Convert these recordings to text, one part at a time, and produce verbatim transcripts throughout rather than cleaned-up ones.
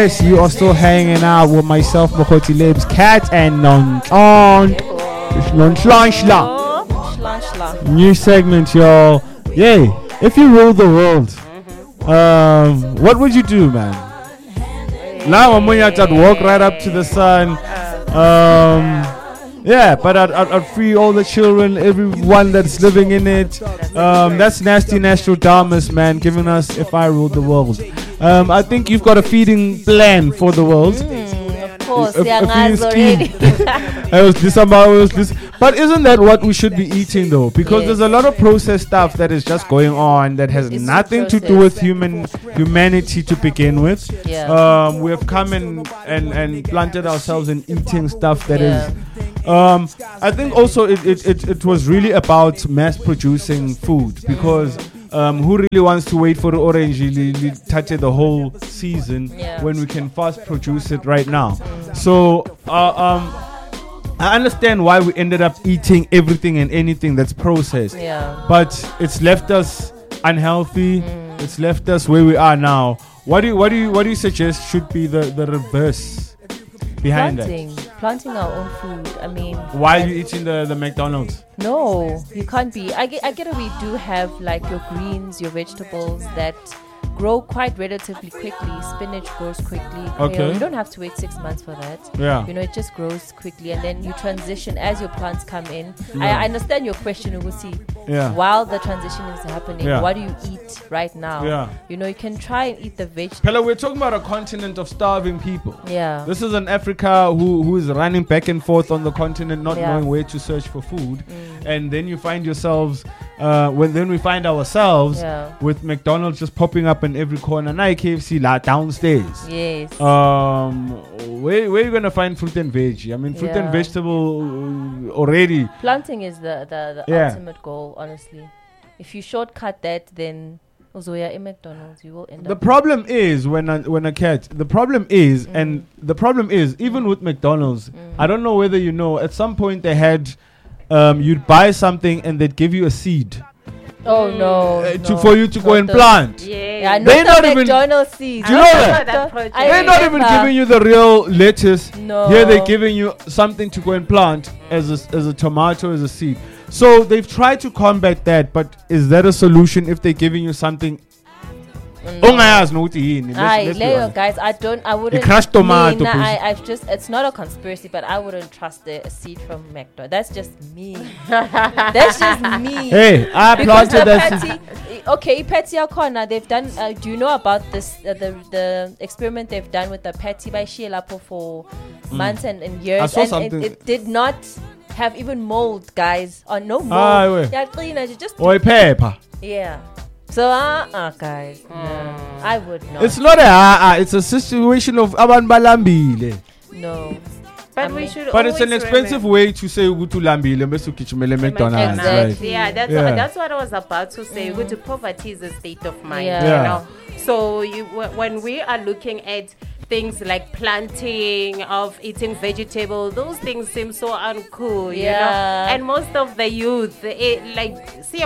yes, you are still hanging out with myself, Mokoti Libs, Cat, and Nonton. New segment, y'all. Yay. If you rule the world, um, what would you do, man? Now I'm going to walk right up to the sun. Um, yeah, but I'd, I'd, I'd free all the children, everyone that's living in it. Um, that's Nasty Nostradamus, man, giving us If I Ruled the World. Um, I think you've got a feeding plan for the world. Mm, of course, a, a, yeah, a guys already. I was this about was this, but isn't that what we should be eating though? Because yes. there's a lot of processed stuff that is just going on that has it's nothing to do with human humanity to begin with. Yeah. Um, we have come in and and planted ourselves in eating stuff that yeah. is. Um, I think also it, it, it, it was really about mass producing food because. Um, who really wants to wait for the orange to touch it the whole season yeah. when we can fast produce it right now? So uh, um, I understand why we ended up eating everything and anything that's processed, yeah. but it's left us unhealthy. Mm. It's left us where we are now. What do you, what do you, what do you suggest should be the, the reverse behind planting, that? Planting our own food. I mean, why are you eating the, the McDonald's? No, you can't be. I get, I get it. We do have like your greens, your vegetables that grow quite relatively quickly. Spinach grows quickly. Okay. You know, you don't have to wait six months for that. Yeah. You know, it just grows quickly, and then you transition as your plants come in. Yeah. I, I understand your question, Ugusi. Yeah. While the transition is happening, yeah. what do you eat right now? Yeah. You know, you can try and eat the vegetables. Pella, we're talking about a continent of starving people. Yeah. This is an Africa who who is running back and forth on the continent, not yeah. knowing where to search for food, mm. and then you find yourselves. Uh, when then we find ourselves yeah. with McDonald's just popping up in every corner. Now K F C la downstairs. Yes. Um, where where are you gonna find fruit and veg? I mean, fruit yeah. and vegetable uh, already. Planting is the the, the yeah. ultimate goal, honestly. If you shortcut that, then Ozoya in McDonald's, you will end the up. The problem is when a, when a cat. The problem is, mm. and the problem is even with McDonald's. Mm. I don't know whether you know. At some point they had. Um, you'd buy something and they'd give you a seed. Oh no, uh, no! To, for you to go and plant. Yeah, yeah they're not even. McDonald's seeds. Do you know that? that they're not even giving you the real lettuce. No. Here they're giving you something to go and plant as a, as a tomato, as a seed. So they've tried to combat that, but is that a solution if they're giving you something? No. Aye, Leo, guys, I don't, I wouldn't. Crushed tomato. Me, nah, I, I've just, it's not a conspiracy, but I wouldn't trust the, a seed from McDonald's. That's just me. That's just me. Hey, I planted that seed. Okay, Patty Corner, they've done. Uh, do you know about this? Uh, the the experiment they've done with the Patty by Shielapo for mm. months and, and years, I saw and something. It, it did not have even mold, guys, or no mold. Ah, yeah, clean as you just. Or paper. Yeah. So, uh, uh guys, mm. no, I would not. It's not a uh, uh, it's a situation of aban balambile. No. But I mean, we should But it's an expensive way to say go to lambile mbesu kichimele McDonald's. Exactly. Right? Yeah, that's yeah. What, that's what I was about to say. Mm. Go to poverty is a state of mind. Yeah. yeah. You know? So you w- when we are looking at things like planting, of eating vegetable, those things seem so uncool, yeah. you know. And most of the youth, it, like, see,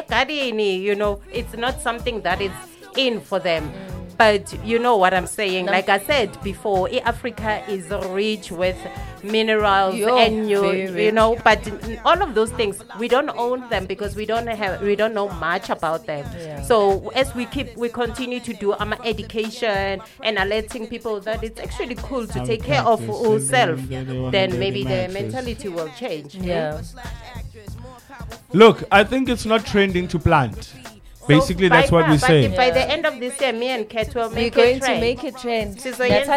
you know, it's not something that is in for them. Mm. But you know what I'm saying. No. Like I said before, Africa is rich with minerals Yo, and you, you know. But all of those things, we don't own them because we don't have, we don't know much about them. Yeah. So as we keep, we continue to do our education and alerting people that it's actually cool to take care of ourselves, then maybe the mentality will change. Yeah. Look, I think it's not trending to plant. Basically, so that's what we say. But by the end of this year, me and Kat will make We're a going to make a trend. That's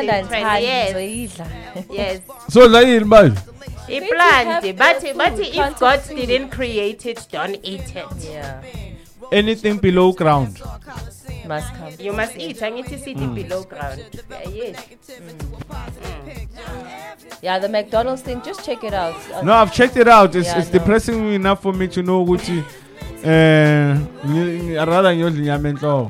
yes. Yes. So, like, man. He planted, but, but if God food. didn't create it, don't eat it. Yeah. Anything below ground must come. You must eat. I need to see mm. it below ground. Yeah, yes. Mm. Mm. Yeah, the McDonald's thing, just check it out. No, I've checked it out. It's, yeah, it's no. depressing enough for me to know what you. Uh, rather than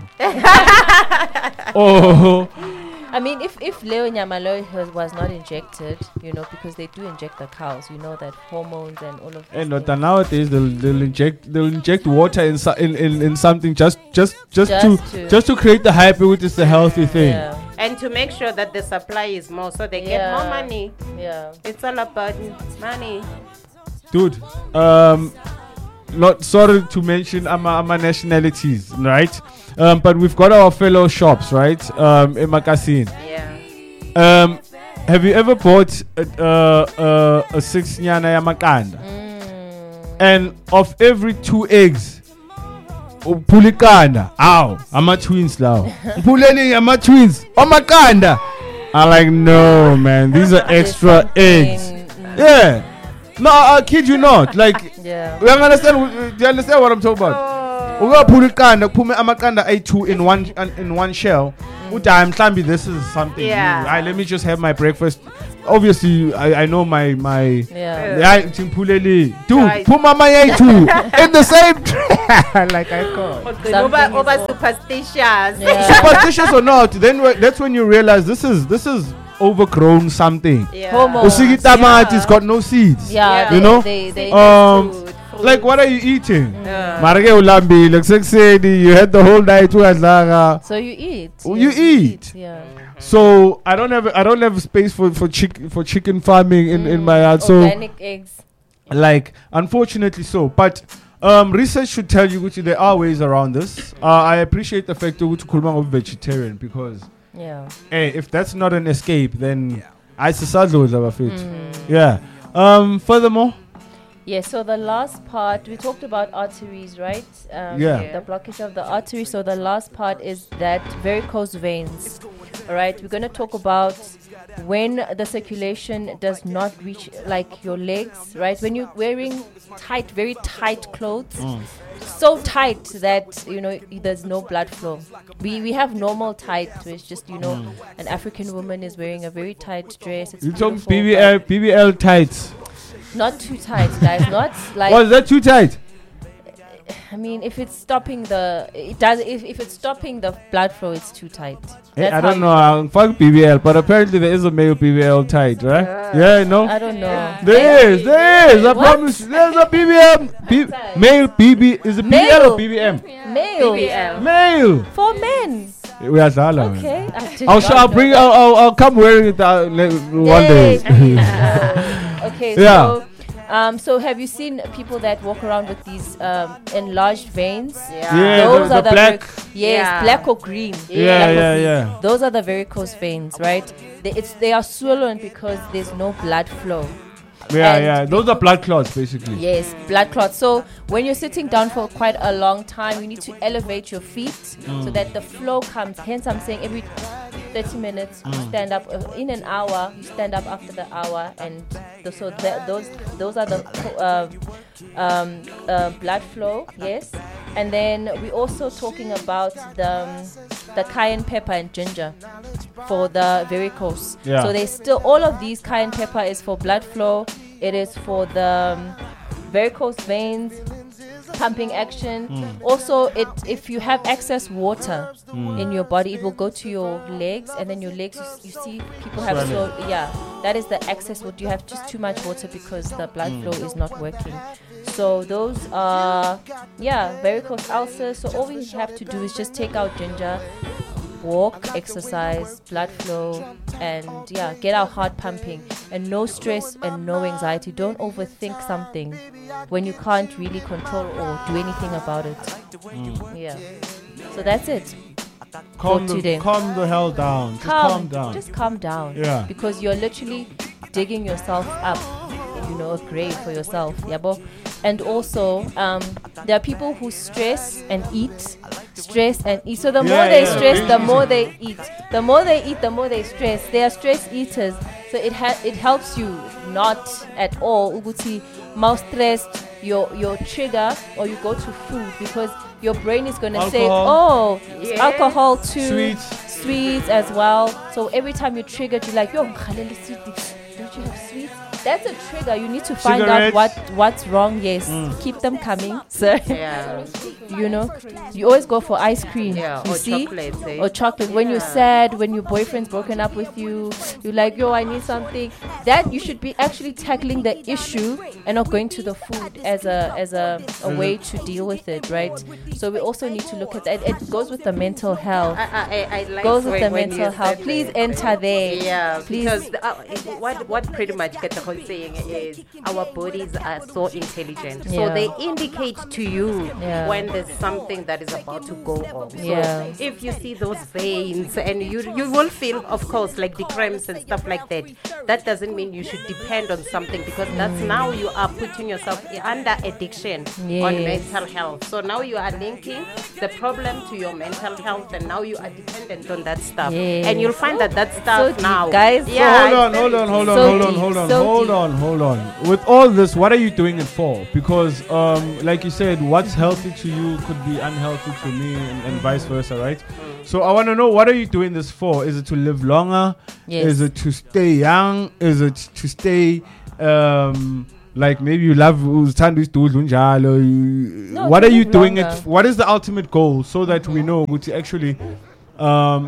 oh. I mean, if if Leo Nyamalo was, was not injected, you know, because they do inject the cows, you know, that hormones and all of. And not nowadays they'll, they'll inject they'll inject water in, su- in, in in something just just just, just to, to just to create the hype, which is the healthy thing. Yeah. and to make sure that the supply is more, so they get Yeah. more money. Yeah. It's all about money. Dude, um, not sorry to mention our, our nationalities, right? Um, but we've got our fellow shops, right? Um, in Makassine. Yeah. Um, have you ever bought a, uh, uh, a six nyana ya makanda? And of every two eggs, pulikanda, ow, I'm a twins now. Puleni, I'm a twins. Oh, makanda. I'm like, no, man, these are extra eggs. Mm. Yeah. No, I kid you not. Like, Yeah. you understand? Do you understand what I'm talking about? Oh. Uga pulikanda, pume amakanda A two in one in one shell. Uta, I'm tlambi, this is something Yeah. new. Right, let me just have my breakfast. Obviously, I, I know my my. Yeah. Yeah, Timpuleli. Dude, Right. put Mama A two in the same tray. Like I call. Okay, Something over, is over all- superstitious. Yeah. Superstitious or not, then wh- that's when you realize this is this is overgrown something. Yeah. Homo. Usigi tamat, Yeah. it's got no seeds. Yeah. Yeah. They, You know? They, they, Um, Food, food. like what are you eating? Yeah. Marage ulambi, like sexy, you had the whole night to Adlaga. so you eat. Oh, Yes, you eat. Yeah. So I don't have I don't have space for for chick for chicken farming in in my yard. So Organic eggs. like unfortunately so, but um research should tell you which there are ways around this. uh, I appreciate the fact that kulma of vegetarian, because Yeah. hey, if that's not an escape, then I susadlo fit. Mm. Yeah. Um furthermore, Yeah, so the last part, we talked about arteries, right? Um, Yeah. The blockage of the artery. So the last part is that varicose veins. All right, we're going to talk about when the circulation does not reach like your legs, right? When you're wearing tight, very tight clothes, so tight that, you know, there's no blood flow. We we have normal tight, which just, you know, an African woman is wearing a very tight dress. It's you talking beautiful, B B L B B L tights. but not too tight, guys. Not like... Was that too tight? I mean, if it's stopping the, it does. If, if it's stopping the blood flow, it's too tight. Hey, That's I how don't you- know. I'm fuck B B L, but apparently there is a male B B L tight, right? Yeah, no. I don't know. There is, there is. I What? promise. you, There's a B B M. B- male B B is it B B L Male. or B B M? Male B B L. Male. for men. We are Zala, man. Okay. I did I'll, not show, I'll know bring. that. I'll, I'll, I'll come wearing it uh, le- one day. Yay. Oh, okay. Yeah. So, um, so have you seen people that walk around with these um, enlarged veins? Yeah. Yeah, Those the, are the the black. ver- yes, Yeah. black or green. Yeah, Black or yeah, green. yeah. Those are the varicose veins, right? They, it's they are swollen because there's no blood flow. Yeah, And yeah. Those are blood clots, basically. Yes, blood clots. So when you're sitting down for quite a long time, you need to elevate your feet so that the flow comes. Hence, I'm saying every thirty minutes you stand up. Uh, in an hour, you stand up after the hour, and th- so th- those those are the uh, um, uh, blood flow. Yes, and then we're also talking about the um, the cayenne pepper and ginger for the varicose. Yeah. So they still all of these cayenne pepper is for blood flow. It is for the um, varicose veins, pumping action. Also, it if you have excess water in your body, it will go to your legs, and then your legs. You, you see, people have Swelling. so yeah. That is the excess. Would you have just too much water because the blood flow is not working? So those are yeah varicose ulcers. So all we have to do is just take out ginger, walk, exercise, blood flow, and yeah, get our heart pumping. And no stress and no anxiety. Don't overthink something when you can't really control or do anything about it. Yeah. So that's it. Calm for the, today. calm the hell down. Just Calm, calm down. Just calm down. Yeah. Because you're literally digging yourself up, you know, a grave for yourself. Yeah, but and also um, there are people who stress and eat, stress and eat. So the Yeah, more they yeah, stress, the binge more eating. they eat. The more they eat, the more they stress. They are stress eaters. So it ha- it helps you not at all. Uguti, more stressed, your your trigger, or you go to food because your brain is gonna say, Alcohol. oh, Yes. alcohol too, Sweets. sweets as well. So every time you're triggered, you're like, yo, Khalili sweet. Don't you have sweets? that's a trigger. You need to find Cigarettes. out what what's wrong. Yes, keep them coming, sir. Yeah. You know, you always go for ice cream. Yeah, you or see, chocolates, eh? or chocolate. When you're Yeah. sad, when your boyfriend's broken up with you, you're like, yo, I need something. That you should be actually tackling the issue and not going to the food as a as a, a way to deal with it, right? So we also need to look at that. It goes with the mental health. I, I, I like Goes with when, the when mental you health. said Please that. enter there. Yeah, Please. because the, uh, it- what what pretty much Ketako is saying is our bodies are so intelligent, so Yeah. they indicate to you Yeah. when there's something that is about to go on. So Yeah. if you see those veins, and you you will feel, of course, like the cramps and stuff like that. That doesn't mean you should depend on something, because that's now you are putting yourself i- under addiction on Yes. mental health. So now you are linking the problem to your mental health, and now you are dependent on that stuff. Yes. And you'll find that that stuff deep, now, guys. So Yeah, hold on, it's hold very on, hold on, So hold on, deep, hold on, so hold deep. on, hold on. With all this, what are you doing it for? Because, um, like you said, what's healthy to you could be unhealthy to me, and, and vice versa, right? So I want to know, what are you doing this for? Is it to live longer? Yes. Is it to stay young? Is it to stay, um, like maybe you love uthanda isidudlu njalo, you- No, what to are you live doing it longer. f- what is the ultimate goal, so that we know which actually um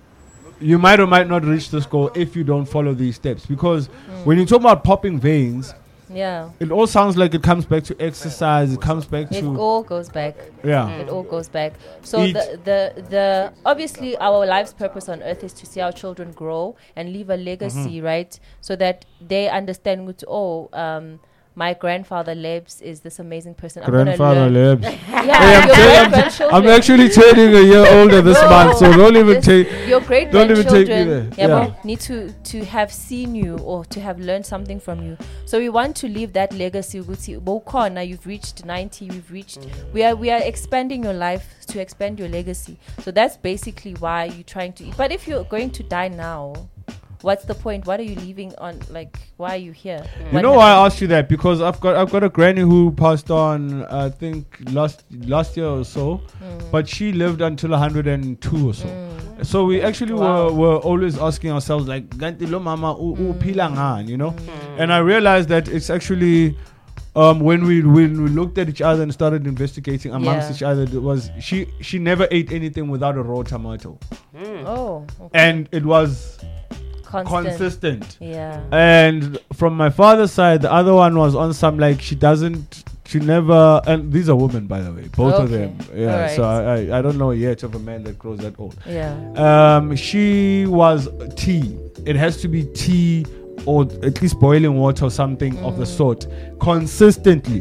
you might or might not reach this goal if you don't follow these steps? Because when you talk about popping veins, Yeah. it all sounds like it comes back to exercise, it comes back It to all goes back. yeah It all goes back. So Eat. the, the the obviously our life's purpose on earth is to see our children grow and leave a legacy, right? So that they understand what, oh, um my grandfather Lebs is this amazing person. I'm gonna grandfather learn. Lebs. Yeah, Hey, I'm, your tell- great I'm, grandchildren. I'm actually turning a year older this No, month, so don't even this- take your great don't even take me grandchildren there. yeah, Yeah. but need to to have seen you or to have learned something from you. So we want to leave that legacy. Ukuthi bowukhona, you've reached ninety, you've reached we are we are expanding your life to expand your legacy. So that's basically why you're trying to. But if you're going to die now, what's the point? What are you leaving on? Like, why are you here? You What know why I happened? asked you that? Because I've got I've got a granny who passed on, I think last last year or so, but she lived until one hundred two or so. So we actually Wow. were, were always asking ourselves, like, "Ganti lo mama u- uphila ngani," you know? And I realized that it's actually um, when we when we looked at each other and started investigating amongst Yeah. each other, it was she she never ate anything without a raw tomato, Oh, okay. and it was Constant. consistent. Yeah. And from my father's side, the other one was on some, like, she doesn't, she never, and these are women, by the way, both of Okay. them. Yeah, Alright. so I, I I don't know yet of a man that grows that old. Yeah. Um, she was tea. It has to be tea or at least boiling water or something of the sort consistently.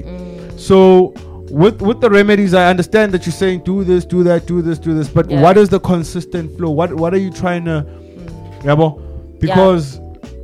So with with the remedies, I understand that you're saying do this, do that, do this, do this. But Yeah. what is the consistent flow? What what are you trying to? Yeah, bo? Because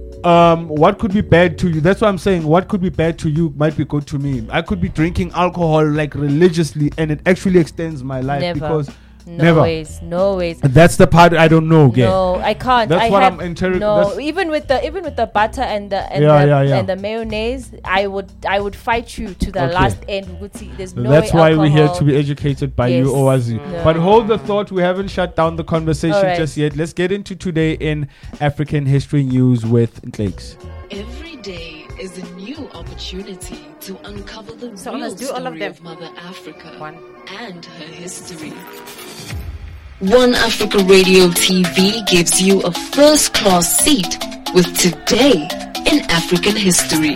um, what could be bad to you? That's what I'm saying. What could be bad to you might be good to me. I could be drinking alcohol like religiously, and it actually extends my life Never. because No never. ways. No ways. That's the part I don't know. Again. No, I can't. That's I what have, I'm interrog- No, that's- even with the even with the butter and the and, Yeah, the, yeah, yeah. and the mayonnaise, I would I would fight you to the Okay. last end. We would see there's no That's way why we're here alcohol- to be educated by Yes. you, Owazi. No. But hold the thought. We haven't shut down the conversation Alright. just yet. Let's get into today in African history news with Ntlakes. Every day is a new opportunity to uncover the So real let's do all of story them. of Mother Africa One. and her history. One Africa Radio T V gives you a first-class seat with Today in African History.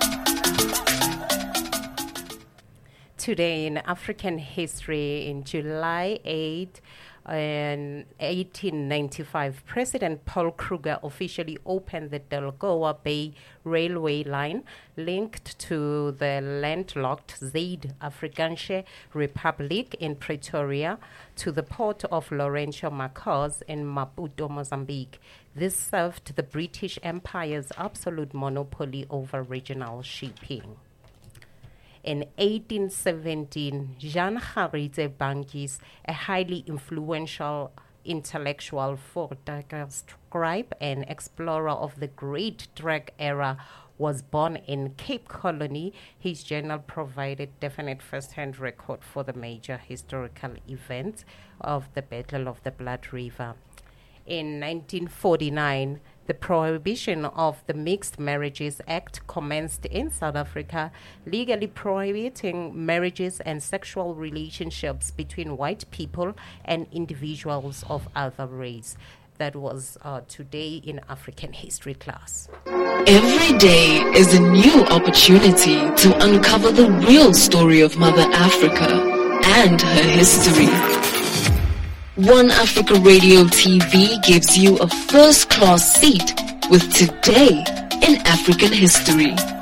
Today in African history, in July eighth, in eighteen ninety-five, President Paul Kruger officially opened the Delgoa Bay Railway line linked to the landlocked Zuid-Afrikaanse Republic in Pretoria to the port of Lourenço Marcos in Maputo, Mozambique. This served the British Empire's absolute monopoly over regional shipping. In eighteen seventeen, Jean Haritze Bankis, a highly influential intellectual, photographer, scribe, and explorer of the Great Drag era, was born in Cape Colony. His journal provided definite first-hand record for the major historical events of the Battle of the Blood River. In nineteen forty-nine, The prohibition of the Mixed Marriages Act commenced in South Africa, legally prohibiting marriages and sexual relationships between white people and individuals of other race. That was uh, today in African history class. Every day is a new opportunity to uncover the real story of Mother Africa and her history. One Africa Radio T V gives you a first-class seat with Today in African History.